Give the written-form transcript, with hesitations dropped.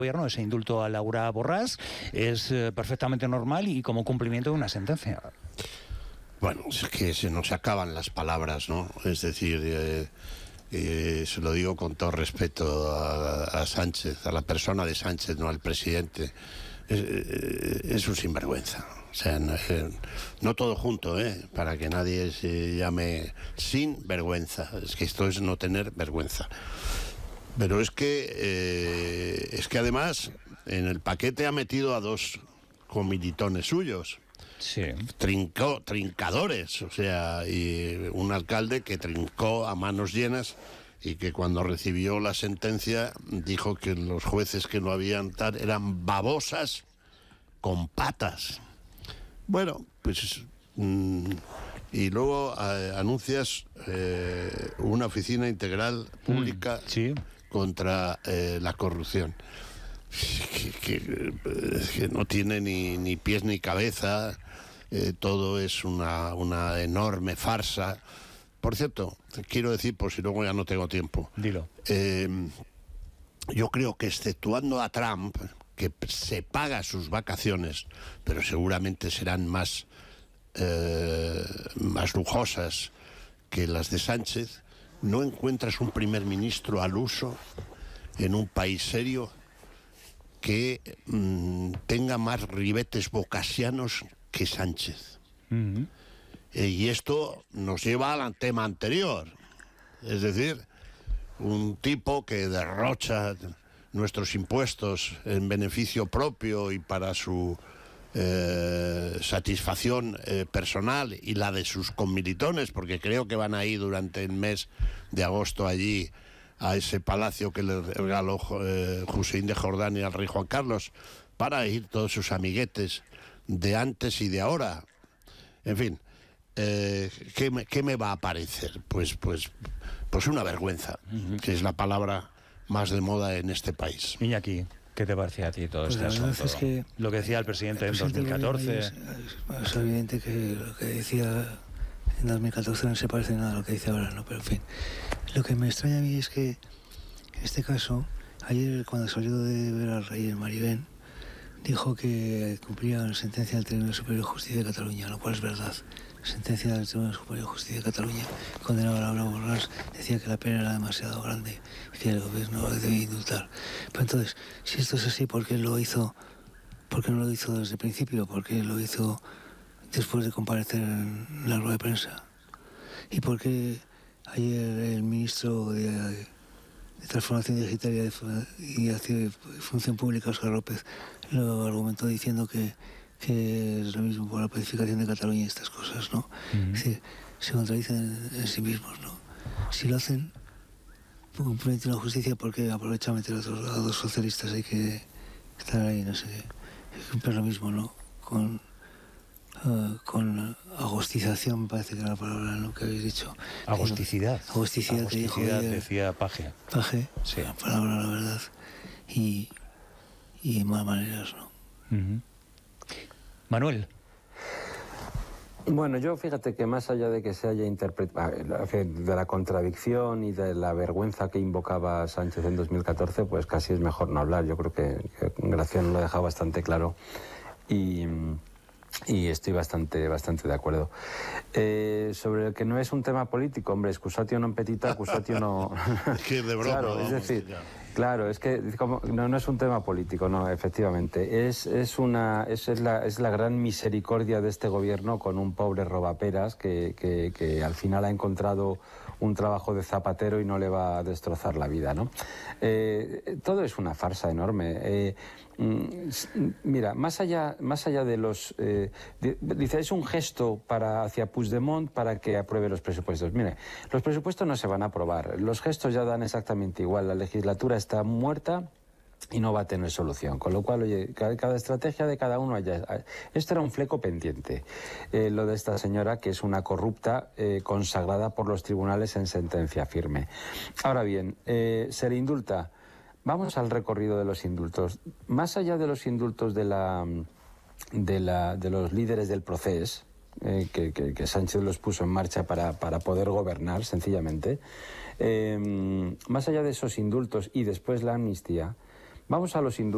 Gobierno, ese indulto a Laura Borràs, es perfectamente normal y como cumplimiento de una sentencia. Bueno, es que se nos acaban las palabras, ¿no? Es decir, se lo digo con todo respeto a Sánchez, a la persona de Sánchez, no al presidente. Es un sinvergüenza. O sea, no todo junto, para que nadie se llame sin vergüenza. Es que esto es no tener vergüenza. Pero es que además en el paquete ha metido a dos comilitones suyos. Sí. Trincadores, o sea, y un alcalde que trincó a manos llenas y que cuando recibió la sentencia dijo que los jueces que lo habían tal eran babosas con patas. Bueno, pues y luego anuncias una oficina integral pública sí. contra la corrupción. Que no tiene ni pies ni cabeza, todo es una enorme farsa. Por cierto, quiero decir, por si luego ya no tengo tiempo. Dilo. Yo creo que exceptuando a Trump, que se paga sus vacaciones, pero seguramente serán más lujosas que las de Sánchez, no encuentras un primer ministro al uso en un país serio que tenga más ribetes bocasianos que Sánchez. Y esto nos lleva al tema anterior, es decir, un tipo que derrocha nuestros impuestos en beneficio propio y para su satisfacción personal y la de sus conmilitones, porque creo que van a ir durante el mes de agosto allí a ese palacio que le regaló Hussein de Jordania al rey Juan Carlos, para ir todos sus amiguetes de antes y de ahora. En fin, ¿qué me va a parecer? Pues una vergüenza, que es la palabra más de moda en este país. Iñaki, ¿qué te parecía a ti todo este asunto? Es que lo que decía el presidente en 2014. Es evidente que lo que decía en 2014 no se parece nada a lo que dice ahora, ¿no? Pero en fin, lo que me extraña a mí es que en este caso, ayer cuando salió de ver al rey en Marivén, dijo que cumplía una sentencia del Tribunal Superior de Justicia de Cataluña, lo cual es verdad. La sentencia del Tribunal Superior de Justicia de Cataluña condenaba a Laura Borràs, decía que la pena era demasiado grande y que el gobierno debía indultar. Pero entonces, si esto es así, ¿por qué no lo hizo desde el principio? ¿Por qué lo hizo después de comparecer en la rueda de prensa? ¿Y por qué ayer el ministro de Transformación Digital y Función Pública, Óscar López, lo argumentó diciendo que es lo mismo por la pacificación de Cataluña y estas cosas, ¿no? Es decir, se contradicen en sí mismos, ¿no? Si lo hacen por cumplimiento de la justicia, ¿por qué aprovechan a meter a dos socialistas? Hay que estar ahí, no sé, siempre lo mismo, ¿no? Con agostización, me parece que era la palabra, ¿no?, que habéis dicho. Agosticidad. Agosticidad, decía Paje. Paje, sí. La palabra, la verdad. Y de malas maneras, ¿no? Manuel. Bueno, yo fíjate que más allá de que se haya interpretado, de la contradicción y de la vergüenza que invocaba Sánchez en 2014, pues casi es mejor no hablar. Yo creo que Graciano lo ha dejado bastante claro y estoy bastante de acuerdo. Sobre el que no es un tema político, hombre, excusatio non petita, accusatio no... Que de broma, claro, es decir, claro, es que no es un tema político, no, efectivamente. Es la gran misericordia de este gobierno con un pobre robaperas que al final ha encontrado un trabajo de zapatero y no le va a destrozar la vida, ¿no? Todo es una farsa enorme. Mira, más allá de los... dice, es un gesto hacia Puigdemont para que apruebe los presupuestos. Mire, los presupuestos no se van a aprobar. Los gestos ya dan exactamente igual. La legislatura está muerta y no va a tener solución. Con lo cual, oye, cada estrategia de cada uno allá... Esto era un fleco pendiente. Lo de esta señora, que es una corrupta consagrada por los tribunales en sentencia firme. Ahora bien, se le indulta. Vamos al recorrido de los indultos. Más allá de los indultos de los líderes del proceso, que Sánchez los puso en marcha para poder gobernar, sencillamente, más allá de esos indultos y después la amnistía, vamos a los indultos.